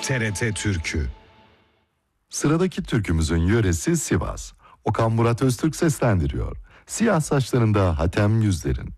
TRT Türkü. Sıradaki türkümüzün yöresi Sivas. Okan Murat Öztürk seslendiriyor. Siyah saçlarında hatem yüzlerin.